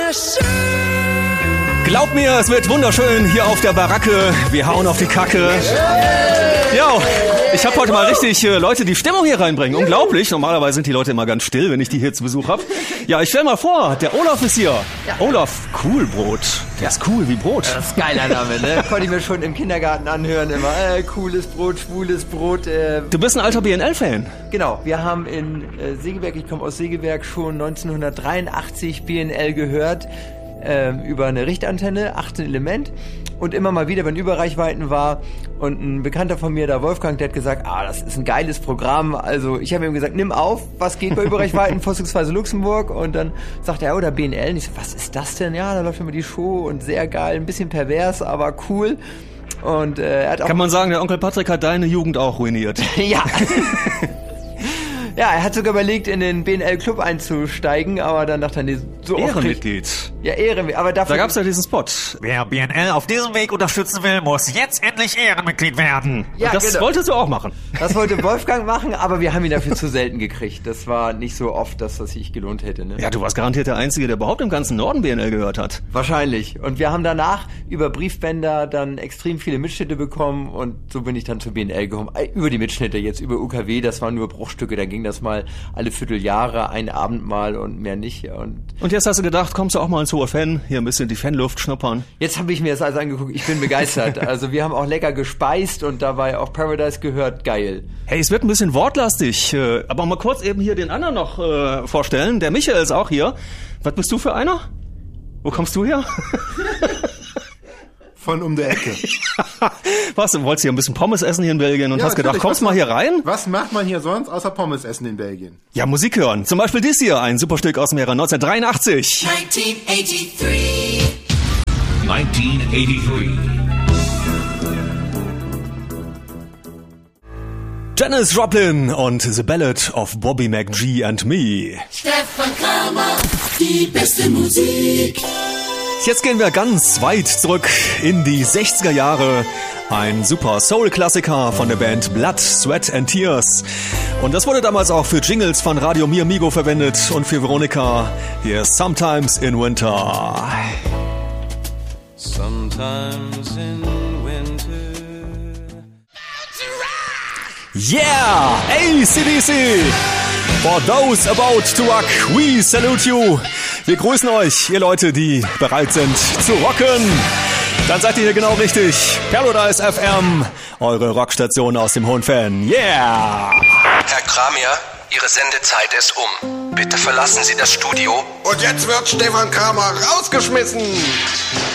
Glaub mir, es wird wunderschön hier auf der Baracke. Wir hauen auf die Kacke. Ja, ich habe heute mal richtig Leute, die Stimmung hier reinbringen. Unglaublich. Normalerweise sind die Leute immer ganz still, wenn ich die hier zu Besuch habe. Ja, ich stell mal vor, der Olaf ist hier. Ja. Olaf Coolbrot. Der ist cool wie Brot. Das ist ein geiler Name, ne? Konnte ich mir schon im Kindergarten anhören immer. Cooles Brot, schwules Brot. Du bist ein alter BNL-Fan. Genau, wir haben in Segeberg, ich komme aus Segeberg, schon 1983 BNL gehört. Über eine Richtantenne, 18 Element. Und immer mal wieder, wenn Überreichweiten war und ein Bekannter von mir, der Wolfgang, der hat gesagt, das ist ein geiles Programm. Also ich habe ihm gesagt, nimm auf, was geht bei Überreichweiten, vorzugsweise Luxemburg. Und dann sagt er, oder BNL. Und ich so, was ist das denn? Ja, da läuft immer die Show und sehr geil, ein bisschen pervers, aber cool. Und er hat auch... Kann man sagen, der Onkel Patrick hat deine Jugend auch ruiniert. Ja. Ja, er hat sogar überlegt, in den BNL-Club einzusteigen, aber dann dachte er, nee, so Ehrenmitglied. Ja, Ehrenmitglied. Aber dafür... Da gab's ja diesen Spot. Wer BNL auf diesem Weg unterstützen will, muss jetzt endlich Ehrenmitglied werden. Ja, das genau. Wolltest du auch machen. Das wollte Wolfgang machen, aber wir haben ihn dafür zu selten gekriegt. Das war nicht so oft, dass das sich gelohnt hätte. Ne? Ja, du warst garantiert der Einzige, der überhaupt im ganzen Norden BNL gehört hat. Wahrscheinlich. Und wir haben danach über Briefbänder dann extrem viele Mitschnitte bekommen und so bin ich dann zu BNL gekommen. Über die Mitschnitte jetzt, über UKW, das waren nur Bruchstücke, da ging das mal alle Vierteljahre, ein Abend mal und mehr nicht. Und jetzt hast du gedacht, kommst du auch mal ins hohe Fan, hier ein bisschen die Fanluft schnuppern? Jetzt habe ich mir das alles angeguckt, ich bin begeistert. Also wir haben auch lecker gespeist und dabei auch Paradise gehört, geil. Hey, es wird ein bisschen wortlastig, aber mal kurz eben hier den anderen noch vorstellen. Der Michael ist auch hier. Was bist du für einer? Wo kommst du her? Von um der Ecke. Was, du wolltest hier ein bisschen Pommes essen hier in Belgien und hast gedacht, kommst mal hier rein? Was macht man hier sonst außer Pommes essen in Belgien? Ja, Musik hören. Zum Beispiel dies hier, ein super Stück aus dem Jahre 1983. 1983. Janis Joplin und The Ballad of Bobby McGee and Me. Stefan Kramer, die beste Musik. Jetzt gehen wir ganz weit zurück in die 60er Jahre. Ein super Soul-Klassiker von der Band Blood, Sweat and Tears. Und das wurde damals auch für Jingles von Radio Mi Amigo verwendet und für Veronica. Hier ist Sometimes in Winter. Sometimes in winter. Yeah! AC/DC! For those about to rock, we salute you. Wir grüßen euch, ihr Leute, die bereit sind zu rocken. Dann seid ihr hier genau richtig. Paradise FM, eure Rockstation aus dem Hohen Fan. Yeah! Herr Kramier, Ihre Sendezeit ist um. Bitte verlassen Sie das Studio. Und jetzt wird Stefan Kramer rausgeschmissen.